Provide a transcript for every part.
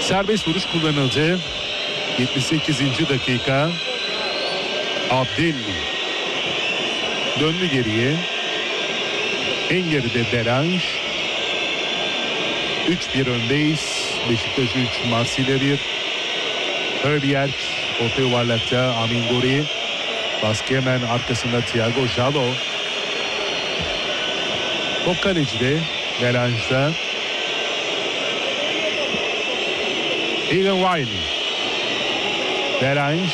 Serbest vuruş kullanıldı. 78. dakika. Abdelli döndü geriye. En geride Delange. 3-1 öndeyiz. Beşiktaş 3, Marsilya 1. Höbjerg orta yuvarlakta Amin Gori. Baskı hemen arkasında Thiago Jalo. Top kalecide Delange'da. Egan Wiley. Delange.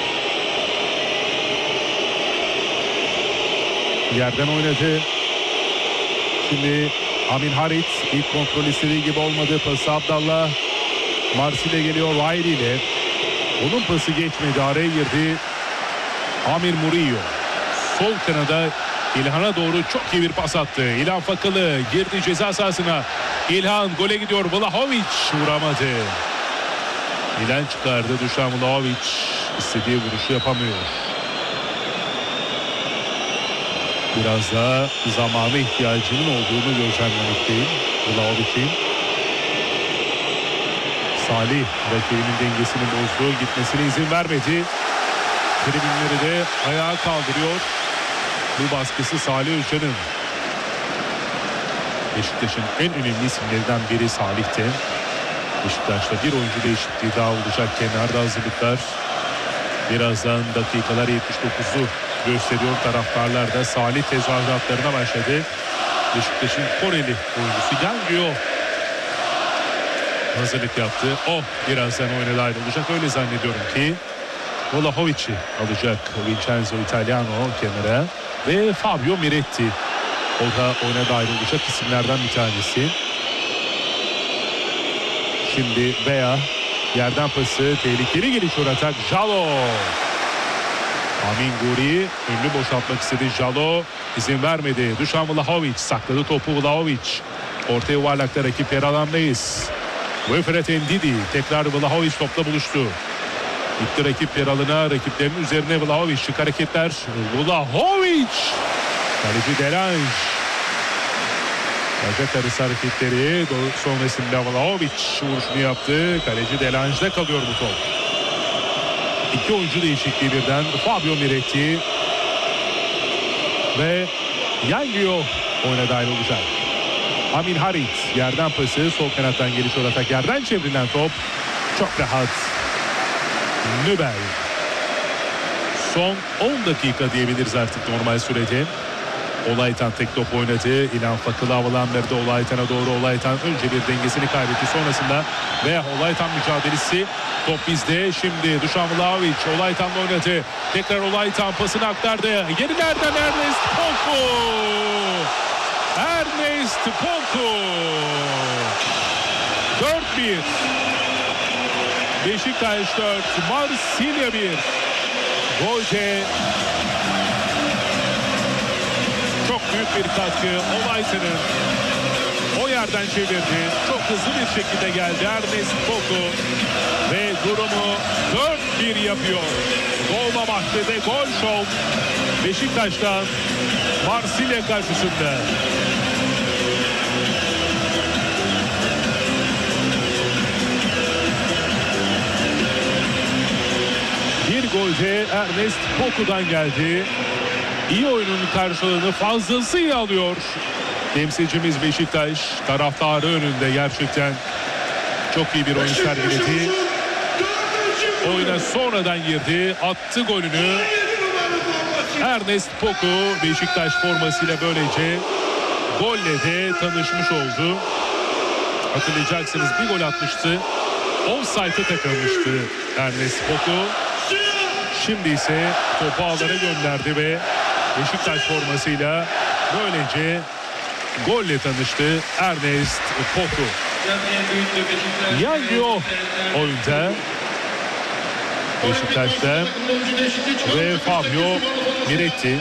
Yerden oynadı. Şimdi Amin Harit ilk kontrol istediği gibi olmadı. Pası Abdallah. Marsilya geliyor Wiley ile. Onun pası geçmedi. Araya girdi Amir Murillo. Sol kanada İlhan'a doğru çok iyi bir pas attı. İlhan Fakalı girdi ceza sahasına. İlhan gole gidiyor. Vlahovic vuramadı. İlhan çıkardı. Dušan Vlahovic istediği vuruşu yapamıyor. Biraz daha zamana ihtiyacının olduğunu gözlemlemekteyim Vlahovic'in. Salih rakibinin dengesini bozdu. Gitmesine izin vermedi. Tribünleri de ayağa kaldırıyor. Bu baskısı Salih Özcan'ın. Beşiktaş'ın en önemli isimlerinden biri Salih'te. Beşiktaş'ta bir oyuncu değişikliği daha olacak. Kenarda hazırlıklar. Birazdan dakikalar 79'u gösteriyor. Taraftarlar da Salih tezahüratlarına başladı. Beşiktaş'ın Koreli oyuncusu Yangio hazırlık yaptı. Birazdan oyuna dahil olacak. Öyle zannediyorum ki Vlahovic'i alacak Vincenzo Italiano kenara ve Fabio Miretti. O da oyuna dahil olacak isimlerden bir tanesi. Şimdi Bea yerden pası, tehlikeli gelişiyor atak. Jalo. Amin Guri önünü boşaltmak istedi. Jalo izin vermedi. Dušan Vlahovic sakladı topu. Vlahovic orta yuvarlakta rakip yer alandayız. Wilfred Ndidi tekrar Vlahovic topla buluştu. Gitti rakip yer alana, rakiplerinin üzerine Vlahovic şık hareketler. Vlahovic kaleci Delange. Bacak arası hareketleri sonrasında Vlahovic vuruşunu yaptı. Kaleci Delange'de kalıyor bu top. İki oyuncu değişikliği birden. Fabio Miretti ve Yangio oyuna dahil olacak. Amin Harit yerden pası, sol kanattan gelişiyor atak, yerden çevrilen top çok rahat. Nübel. Son 10 dakika diyebiliriz artık normal sürede. Olaytan tek top oynadı. İlhan Fakalı havalandırdı Olaytan'a doğru. Olaytan önce bir dengesini kaybetti. Sonrasında ve Olaytan mücadelesi. Top bizde. Şimdi Dušan Vlahovic Olaytan'la oynadı. Tekrar Olaytan pasını aktardı. Gerilerden Ernest Poku. Ernest Poku. 4-1. Beşiktaş 4. Marsilya 1. Golce çok büyük bir katkı Olaytan'ın. O yerden çevirdi. Çok hızlı bir şekilde geldi Ernest Poku ve durumu 4-1 yapıyor. Dolmabahçe'de gol şov Beşiktaş'tan Marsilya karşısında. Bir gol de Ernest Poku'dan geldi. İyi oyunun karşılığını fazlasıyla alıyor. Temsilcimiz Beşiktaş, taraftarı önünde gerçekten çok iyi bir oyun sergiledi. Oyuna sonradan girdi, attı golünü. Ernest Poku Beşiktaş formasıyla böylece golle de tanışmış oldu. Hatırlayacaksınız, bir gol atmıştı. Offside'e takılmıştı Ernest Poku. Şimdi ise topu ağlara gönderdi ve Beşiktaş formasıyla böylece golle tanıştı Ernest Poku. Yangio oyunda Beşiktaş'ta ve Fabio Miretti.